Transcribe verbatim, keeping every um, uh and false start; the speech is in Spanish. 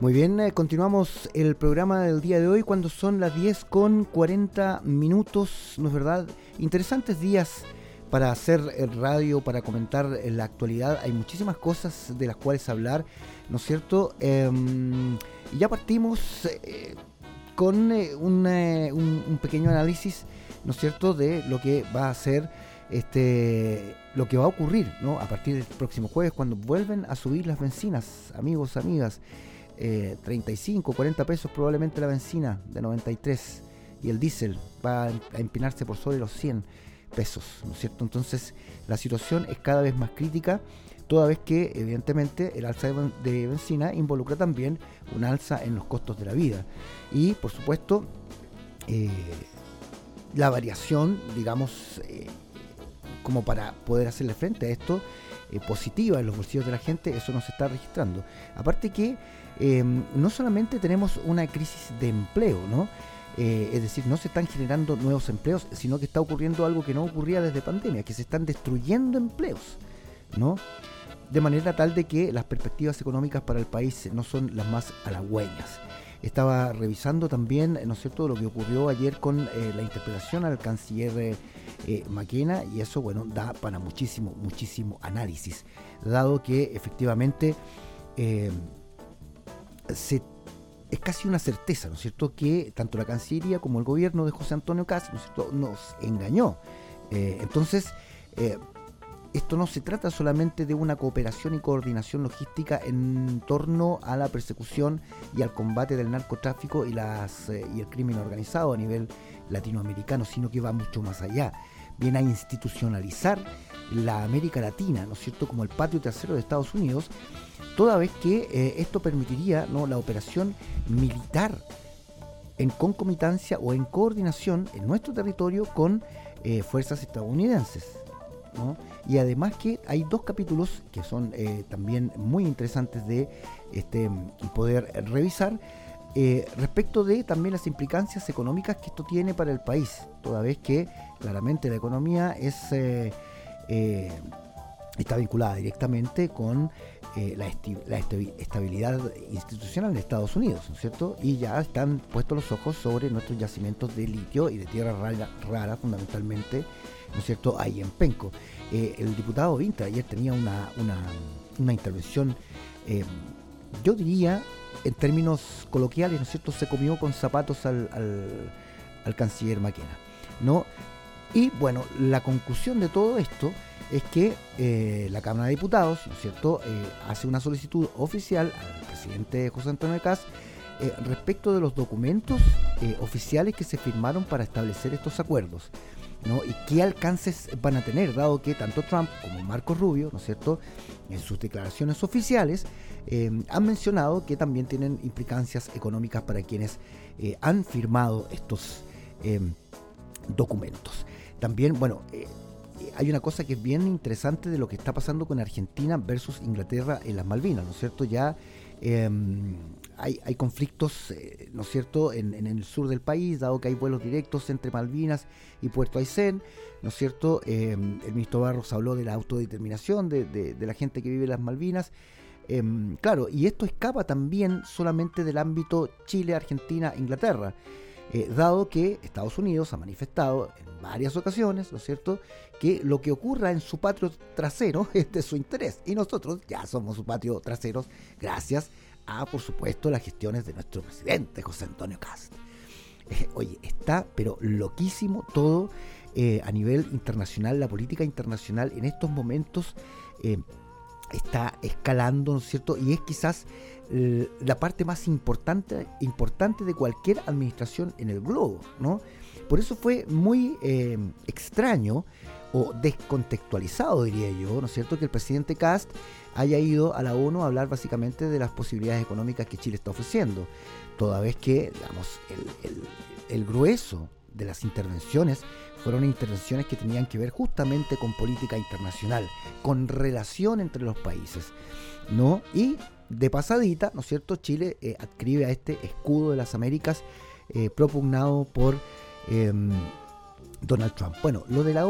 Muy bien, eh, continuamos el programa del día de hoy cuando son las diez con cuarenta minutos, ¿no es verdad? Interesantes días para hacer el radio, para comentar en la actualidad. Hay muchísimas cosas de las cuales hablar, ¿no es cierto? Eh, y ya partimos eh, con eh, un, eh, un, un pequeño análisis, ¿no es cierto?, de lo que va a ser este lo que va a ocurrir, ¿no?, a partir del próximo jueves, cuando vuelven a subir las bencinas, amigos, amigas. Eh, treinta y cinco, cuarenta pesos probablemente la benzina de noventa y tres, y el diésel va a empinarse por sobre los cien pesos, ¿no es cierto? Entonces la situación es cada vez más crítica, toda vez que evidentemente el alza de, de benzina involucra también un alza en los costos de la vida y por supuesto eh, la variación, digamos, eh, como para poder hacerle frente a esto, eh, positiva en los bolsillos de la gente, eso no se está registrando. Aparte que eh, no solamente tenemos una crisis de empleo, ¿no? Eh, es decir, no se están generando nuevos empleos, sino que está ocurriendo algo que no ocurría desde pandemia, que se están destruyendo empleos, ¿no? De manera tal de que las perspectivas económicas para el país no son las más halagüeñas. Estaba revisando también, ¿no es cierto?, lo que ocurrió ayer con eh, la interpelación al canciller eh, eh, Maquena, y eso, bueno, da para muchísimo, muchísimo análisis, dado que efectivamente eh, se, es casi una certeza, ¿no es cierto?, que tanto la Cancillería como el gobierno de José Antonio Kast, ¿no es cierto?, nos engañó. Eh, entonces, eh, esto no se trata solamente de una cooperación y coordinación logística en torno a la persecución y al combate del narcotráfico y, las, eh, y el crimen organizado a nivel latinoamericano, sino que va mucho más allá. Viene a institucionalizar la América Latina, ¿no es cierto?, como el patio trasero de Estados Unidos, toda vez que eh, esto permitiría, ¿no?, la operación militar en concomitancia o en coordinación en nuestro territorio con eh, fuerzas estadounidenses, ¿no? Y además que hay dos capítulos que son eh, también muy interesantes de este, poder revisar eh, respecto de también las implicancias económicas que esto tiene para el país, toda vez que claramente la economía es eh, eh, está vinculada directamente con eh, la, esti- la esti- estabilidad institucional de Estados Unidos, ¿no es cierto? Y ya están puestos los ojos sobre nuestros yacimientos de litio y de tierra rara, rara fundamentalmente, ¿no es cierto?, ahí en Penco. Eh, el diputado Vintra ayer tenía una, una, una intervención, eh, yo diría, en términos coloquiales, ¿no es cierto?, se comió con zapatos al, al, al canciller Maquena, ¿no? Y bueno, la conclusión de todo esto es que eh, la Cámara de Diputados, ¿no es cierto?, eh, hace una solicitud oficial al presidente José Antonio Kast eh, respecto de los documentos eh, oficiales que se firmaron para establecer estos acuerdos, ¿no? Y qué alcances van a tener, dado que tanto Trump como Marco Rubio, ¿no es cierto?, en sus declaraciones oficiales eh, han mencionado que también tienen implicancias económicas para quienes eh, han firmado estos eh, documentos. También, bueno, eh, hay una cosa que es bien interesante de lo que está pasando con Argentina versus Inglaterra en las Malvinas, ¿no es cierto? Ya eh, hay, hay conflictos, eh, ¿no es cierto?, en, en el sur del país, dado que hay vuelos directos entre Malvinas y Puerto Aysén, ¿no es cierto? Eh, el ministro Barros habló de la autodeterminación de, de, de la gente que vive en las Malvinas. Eh, claro, y esto escapa también solamente del ámbito Chile, Argentina, Inglaterra. Eh, dado que Estados Unidos ha manifestado en varias ocasiones, ¿no es cierto?, que lo que ocurra en su patio trasero es de su interés, y nosotros ya somos su patio trasero gracias a, por supuesto, las gestiones de nuestro presidente José Antonio Kast. Eh, oye, está pero loquísimo todo eh, a nivel internacional, la política internacional en estos momentos eh, está escalando, ¿no es cierto?, y es quizás eh, la parte más importante, importante de cualquier administración en el globo, ¿no? Por eso fue muy eh, extraño o descontextualizado, diría yo, ¿no es cierto?, que el presidente Kast haya ido a la ONU a hablar básicamente de las posibilidades económicas que Chile está ofreciendo, toda vez que, digamos, el, el, el grueso de las intervenciones fueron intervenciones que tenían que ver justamente con política internacional, con relación entre los países, ¿no? Y de pasadita, ¿no es cierto?, Chile eh, adscribe a este escudo de las Américas eh, propugnado por eh, Donald Trump. Bueno, lo de la